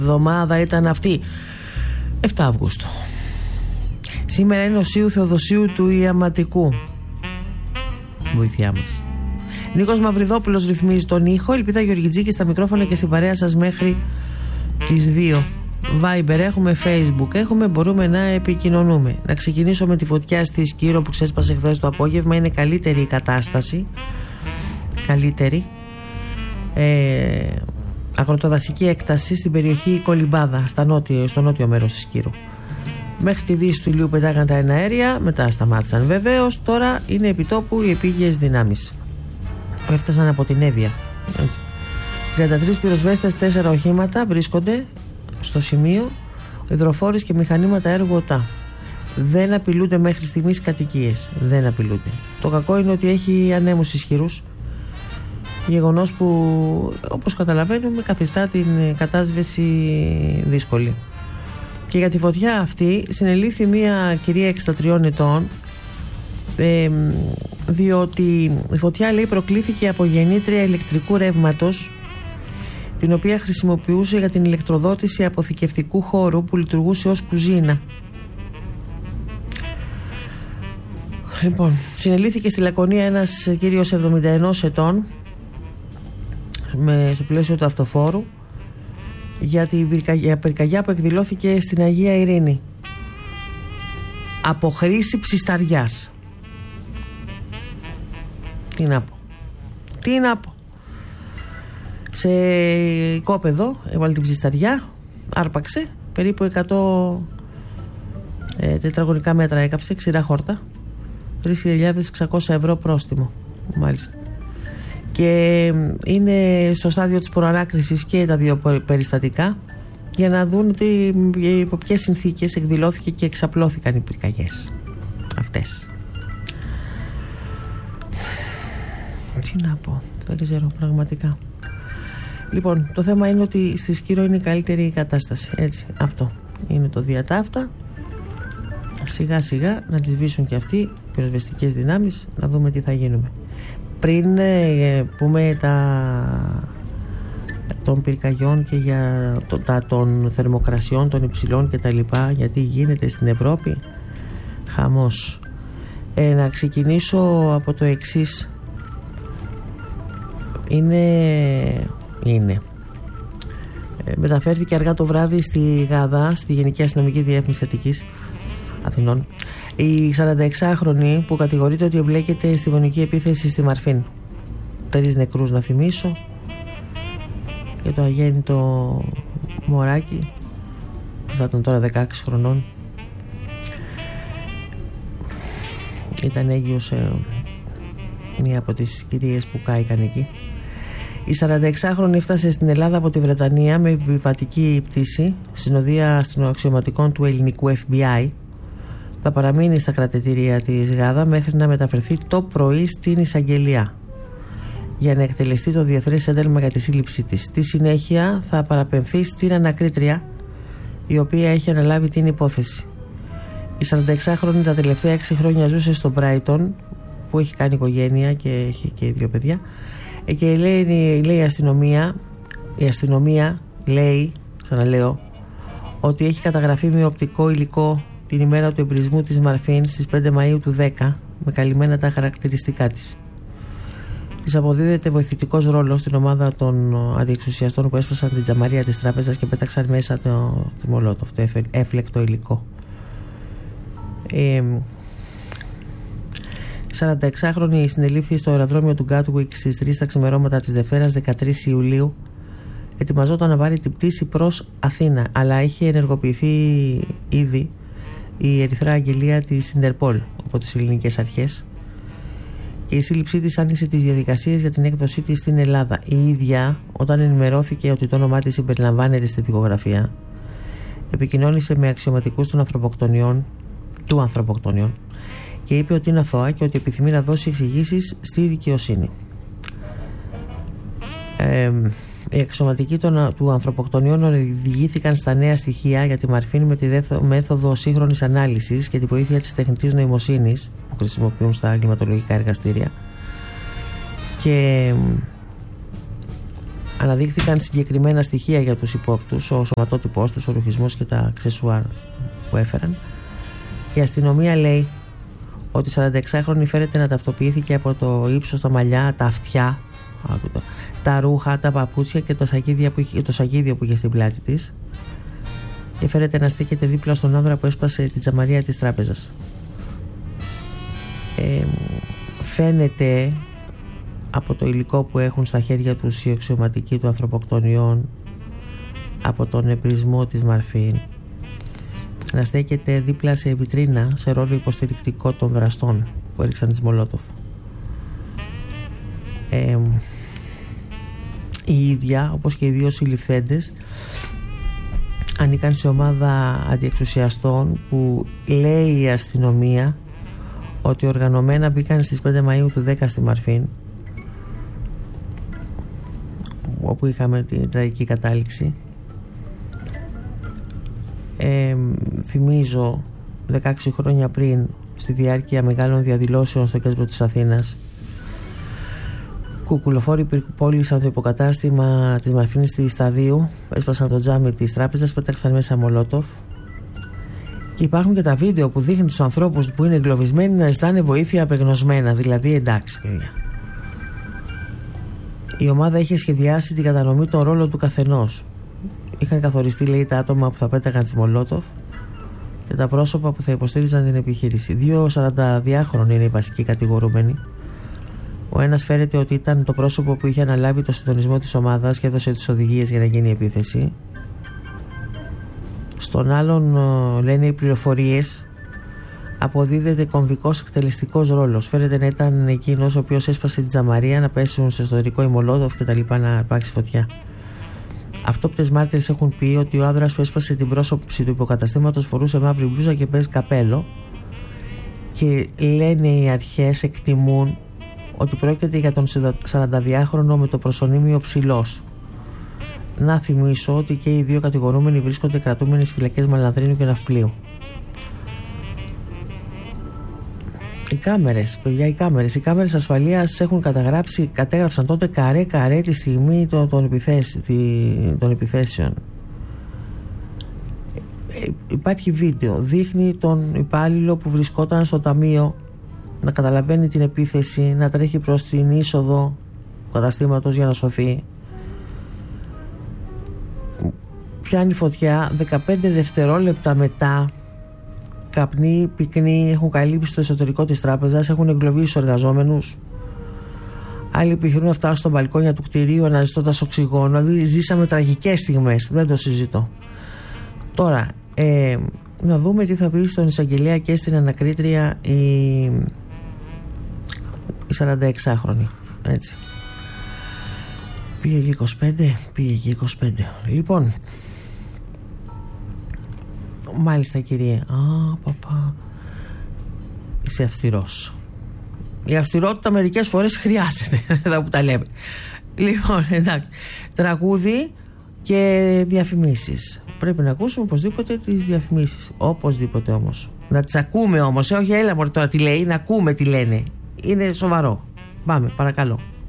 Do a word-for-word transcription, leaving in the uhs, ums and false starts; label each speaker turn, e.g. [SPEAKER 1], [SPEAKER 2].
[SPEAKER 1] εβδομάδα ήταν αυτή, επτά Αυγούστου. Σήμερα είναι ο Σίου Θεοδοσίου του Ιαματικού. Βοήθειά μας. Νίκος Μαυριδόπουλος ρυθμίζει τον ήχο. Ελπίδα Γεωργιτζίκη στα μικρόφωνα και στην παρέα σας μέχρι τις δύο. Viber έχουμε, Facebook έχουμε, μπορούμε να επικοινωνούμε. Να ξεκινήσω με τη φωτιά στη Σκύρο που ξέσπασε χθες το απόγευμα. Είναι καλύτερη η κατάσταση. Καλύτερη. Ε, αγροτοδασική έκταση στην περιοχή Κολυμπάδα, στα νότιο, στο νότιο μέρος της Σκύρου. Μέχρι τη δύση του ηλίου πετάγαν τα εναέρια, μετά σταμάτησαν βεβαίως. Τώρα είναι επιτόπου οι επίγειες δυνάμεις που έφτασαν από την Εύβοια. Έτσι. τριάντα τρεις πυροσβέστες, τέσσερα οχήματα βρίσκονται στο σημείο, υδροφόρες και μηχανήματα έργου ΟΤΑ. Δεν απειλούνται μέχρι στιγμής κατοικίες. Δεν απειλούνται. Το κακό είναι ότι έχει ανέμους ισχυρούς. Γεγονός που, όπως καταλαβαίνουμε, καθιστά την κατάσβεση δύσκολη. Και για τη φωτιά αυτή συνελήφθη μια κυρία εξήντα τριών ετών, ε, διότι η φωτιά, λέει, προκλήθηκε από γεννήτρια ηλεκτρικού ρεύματος, την οποία χρησιμοποιούσε για την ηλεκτροδότηση αποθηκευτικού χώρου που λειτουργούσε ως κουζίνα. Λοιπόν, συνελήφθηκε στη Λακωνία ένας κύριος εβδομήντα ενός ετών με, στο πλαίσιο του αυτοφόρου για την πυρκαγιά, πυρκαγιά που εκδηλώθηκε στην Αγία Ειρήνη από χρήση ψισταριάς. Τι να πω Τι να πω Σε οικόπεδο έβαλε την ψισταριά, άρπαξε περίπου εκατό ε, τετραγωνικά μέτρα, έκαψε ξηρά χόρτα, τρεις χιλιάδες εξακόσια ευρώ πρόστιμο μάλιστα. Και είναι στο στάδιο της προανάκρισης και τα δύο περιστατικά για να δουν τι, υπό ποιες συνθήκες εκδηλώθηκε και εξαπλώθηκαν οι πυρκαγιές αυτές. Τι να πω, δεν ξέρω πραγματικά. Λοιπόν, το θέμα είναι ότι στη Σκύρο είναι η καλύτερη κατάσταση. Έτσι, αυτό είναι το διατάφτα. Σιγά σιγά να τις σβήσουν και αυτοί οι πυροσβεστικές δυνάμεις, να δούμε τι θα γίνουμε. Πριν ε, πούμε τα των πυρκαγιών και για το, τα των θερμοκρασιών των υψηλών και τα λοιπά, γιατί γίνεται στην Ευρώπη χαμός. Ε, να ξεκινήσω από το εξής. Είναι, είναι. Ε, μεταφέρθηκε αργά το βράδυ στη Γαδά, στη Γενική Αστυνομική Διεύθυνση Αττικής Αθηνών, η σαρανταεξάχρονη που κατηγορείται ότι εμπλέκεται στη γονική επίθεση στη Μαρφίν. Τρεις νεκρούς να θυμίσω, και το αγέννητο μωράκι που θα ήταν τώρα δεκαέξι χρονών. Ήταν έγκυος ε, μία από τις κυρίες που κάηκαν εκεί. Η σαρανταεξάχρονη έφτασε στην Ελλάδα από τη Βρετανία με επιβατική πτήση, συνοδεία αξιωματικών του ελληνικού εφ μπι άι. Θα παραμείνει στα κρατητήρια της Γάδα μέχρι να μεταφερθεί το πρωί στην εισαγγελία για να εκτελεστεί το διεθνές ένταλμα για τη σύλληψή της. Στη συνέχεια θα παραπεμφθεί στην ανακρίτρια, η οποία έχει αναλάβει την υπόθεση. Η σαρανταεξάχρονη τα τελευταία έξι χρόνια ζούσε στο Μπράιτον, που έχει κάνει οικογένεια και έχει και δύο παιδιά, και λέει, λέει η αστυνομία η αστυνομία λέει, ξαναλέω, ότι έχει καταγραφεί με οπτικό υλικό την ημέρα του εμπρισμού της Μαρφίν στις πέντε Μαΐου του δέκα, με καλυμμένα τα χαρακτηριστικά της. Της αποδίδεται βοηθητικός ρόλος στην ομάδα των αντιεξουσιαστών που έσπασαν την τζαμαρία της τράπεζας και πέταξαν μέσα το μολότοφ, το έφλεκτο υλικό. Ε, σαρανταεξάχρονη συνελήφθη στο αεροδρόμιο του Γκάτουικ στις τρεις τα ξημερώματα της Δευτέρας δεκατρείς Ιουλίου. Ετοιμαζόταν να βάλει την πτήση προς Αθήνα, αλλά είχε ενεργοποιηθεί ήδη η ερυθρά αγγελία της Ιντερπόλ από τις ελληνικές αρχές και η σύλληψή της άνοιξε τις διαδικασίες για την έκδοσή της στην Ελλάδα. Η ίδια, όταν ενημερώθηκε ότι το όνομά της συμπεριλαμβάνεται στη δικογραφία, επικοινώνησε με αξιωματικούς των ανθρωποκτονιών, του ανθρωποκτονιών και είπε ότι είναι αθώα και ότι επιθυμεί να δώσει εξηγήσεις στη δικαιοσύνη. Ε, Οι αξιωματικοί των, του ανθρωποκτονιών οδηγήθηκαν στα νέα στοιχεία για τη Μαρφίν με τη δέθο, μέθοδο σύγχρονης ανάλυσης και τη βοήθεια της τεχνητής νοημοσύνης που χρησιμοποιούν στα εγκληματολογικά εργαστήρια. Και αναδείχθηκαν συγκεκριμένα στοιχεία για τους υπόπτους, ο σωματότυπός τους, ο ρουχισμός και τα αξεσουάρ που έφεραν. Η αστυνομία λέει ότι η σαρανταεξάχρονη φέρεται να ταυτοποιήθηκε από το ύψος, τα μαλλιά, τα αυτιά, τα ρούχα, τα παπούτσια και το σακίδιο που είχε, το σακίδιο που είχε στην πλάτη της, και φέρεται να στέκεται δίπλα στον άνδρα που έσπασε την τζαμαρία της τράπεζας. Ε, φαίνεται από το υλικό που έχουν στα χέρια τους οι αξιωματικοί του ανθρωποκτονιών, από τον επρισμό της Μαρφίν, να στέκεται δίπλα σε βιτρίνα σε ρόλο υποστηρικτικό των δραστών που έριξαν τις Μολότοφ. Ε, η ίδια, όπως και οι δύο συλληφθέντες, ανήκαν σε ομάδα αντιεξουσιαστών που λέει η αστυνομία ότι οργανωμένα μπήκαν στις πέντε Μαΐου του δέκα στη Μαρφίν, όπου είχαμε την τραγική κατάληξη. Ε, θυμίζω δεκαέξι χρόνια πριν, στη διάρκεια μεγάλων διαδηλώσεων στο κέντρο της Αθήνας, κουκουλοφόροι πυρπόλησαν το υποκατάστημα της Μαρφίνης στη Σταδίου, έσπασαν το τζάμι της τράπεζας, πέταξαν μέσα Μολότοφ, και υπάρχουν και τα βίντεο που δείχνουν τους ανθρώπους που είναι εγκλωβισμένοι να ζητάνε βοήθεια απεγνωσμένα. Δηλαδή, εντάξει παιδιά, η ομάδα είχε σχεδιάσει την κατανομή των ρόλων του καθενός. Είχαν καθοριστεί, λέει, τα άτομα που θα πέταγαν τις Μολότοφ και τα πρόσωπα που θα υποστήριζαν την επιχείρηση. Δύο σαρανταδυάχρονοι είναι οι βασικοί κατηγορούμενοι. Ο ένας φέρεται ότι ήταν το πρόσωπο που είχε αναλάβει το συντονισμό της ομάδας και έδωσε τις οδηγίες για να γίνει η επίθεση. Στον άλλον, λένε οι πληροφορίες, αποδίδεται κομβικός εκτελεστικός ρόλος. Φέρεται να ήταν εκείνος ο οποίος έσπασε την τζαμαρία, να πέσουν στο εσωτερικό οι Μολότοφ και τα λοιπά, να αρπάξει φωτιά. Αυτόπτες μάρτυρες έχουν πει ότι ο άνδρας που έσπασε την πρόσωψη του υποκαταστήματος φορούσε μαύρη μπλούζα και παίζει καπέλο, και λένε οι αρχές, εκτιμούν ότι πρόκειται για τον σαρανταδυάχρονο με το προσωνύμιο Ψηλός. Να θυμίσω ότι και οι δύο κατηγορούμενοι βρίσκονται κρατούμενοι στις φυλακές Μαλανδρίνου και Ναυπλίου. Οι κάμερες, παιδιά, οι κάμερες, οι κάμερες ασφαλείας έχουν καταγράψει, κατέγραψαν τότε καρέ καρέ τη στιγμή των, των, επιθέσ, των επιθέσεων. Ε, υπάρχει βίντεο, δείχνει τον υπάλληλο που βρισκόταν στο ταμείο να καταλαβαίνει την επίθεση, να τρέχει προς την είσοδο του καταστήματος για να σωθεί. Πιάνει φωτιά, δεκαπέντε δευτερόλεπτα μετά καπνοί, πυκνοί έχουν καλύψει το εσωτερικό της τράπεζας, έχουν εγκλωβίσει τους εργαζόμενους. Άλλοι επιχειρούν να φτάσουν στο μπαλκόνια του κτηρίου αναζητώντας οξυγόνο. Δηλαδή ζήσαμε τραγικές στιγμές, δεν το συζητώ. Τώρα, ε, να δούμε τι θα πει στον εισαγγελέα και στην ανακρίτρια η, η σαρανταεξάχρονη. Έτσι. Πήγε και είκοσι πέντε, πήγε και είκοσι πέντε. Λοιπόν, μάλιστα κύριε, α, παπά, είσαι αυστηρός. Η αυστηρότητα μερικές φορές χρειάζεται, εδώ που τα λέμε. Λοιπόν, εντάξει, τραγούδι και διαφημίσεις. Πρέπει να ακούσουμε οπωσδήποτε τις διαφημίσεις. Οπωσδήποτε όμως. Να τις ακούμε όμως, ε, όχι έλα μωρέ τώρα τι λέει, να ακούμε τι λένε. Είναι σοβαρό. Πάμε, παρακαλώ.